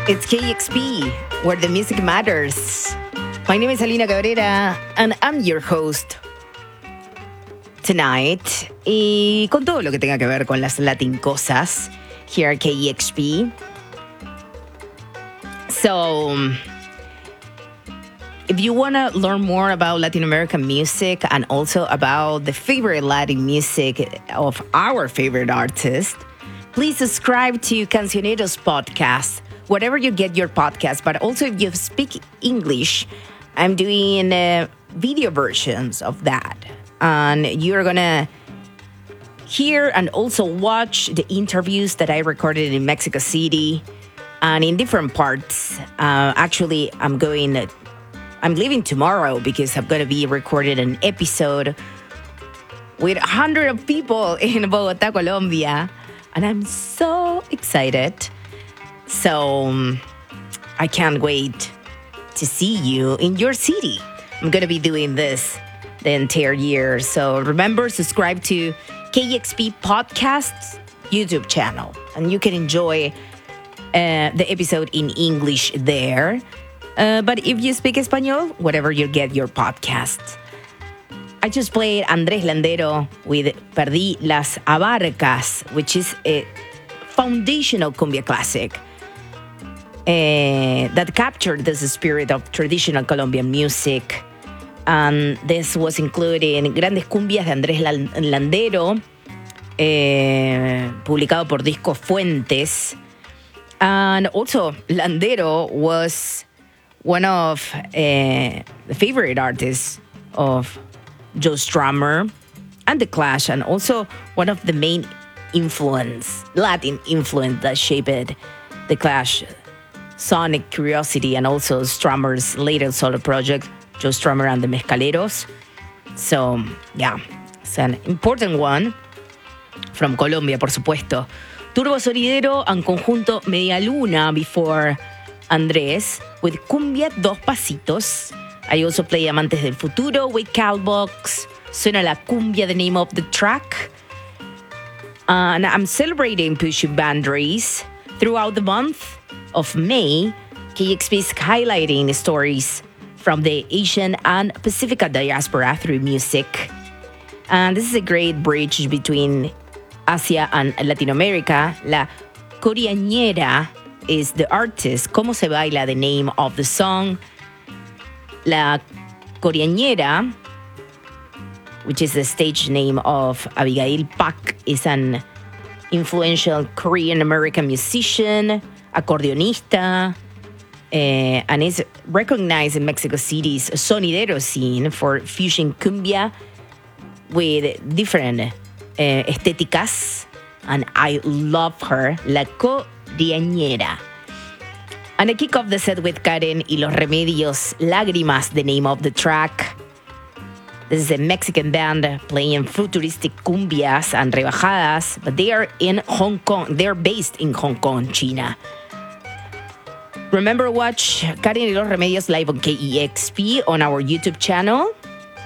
It's KEXP, where the music matters. My name is Alina Cabrera, and I'm your host tonight. Y con todo lo que tenga que ver con las Latin cosas here at KEXP. So, if you want to learn more about Latin American music and also about the favorite Latin music of our favorite artists, please subscribe to Cancioneros Podcast, wherever you get your podcast. But also, if you speak English, I'm doing video versions of that. And you're going to hear and also watch the interviews that I recorded in Mexico City and in different parts. Actually, I'm leaving tomorrow because I'm going to be recording an episode with 100 of people in Bogota, Colombia. And I'm so excited. So I can't wait to see you in your city. I'm going to be doing this the entire year. So remember, subscribe to KEXP Podcast's YouTube channel. And you can enjoy the episode in English there. But if you speak Espanol, wherever you get your podcasts. I just played Andrés Landero with Perdí las Abarcas, which is a foundational cumbia classic that captured the spirit of traditional Colombian music. And this was included in Grandes Cumbias de Andrés Landero, publicado por Disco Fuentes. And also, Landero was one of the favorite artists of Joe Strummer and The Clash, and also one of the main Latin influence that shaped The Clash, Sonic Curiosity, and also Strummer's later solo project, Joe Strummer and the Mezcaleros. So, yeah, it's an important one from Colombia, por supuesto. Turbo Sonidero and Conjunto Media Luna before Andrés with Cumbia Dos Pasitos. I also play Amantes del Futuro with Calbox. Suena la Cumbia, the name of the track. And I'm celebrating pushing boundaries throughout the month of May. KEXP is highlighting stories from the Asian and Pacific diaspora through music. And this is a great bridge between Asia and Latin America. La Coriañera is the artist. Cómo se baila, the name of the song. La Coriañera, which is the stage name of Abigail Pak, is an influential Korean American musician, acordeonista, and is recognized in Mexico City's sonidero scene for fusion cumbia with different estéticas. And I love her, La Coriañera. And I kick off the set with Karen y los Remedios, Lágrimas, the name of the track. This is a Mexican band playing futuristic cumbias and rebajadas, but they are in Hong Kong. They're based in Hong Kong, China. Remember, watch Karen y los Remedios live on KEXP on our YouTube channel.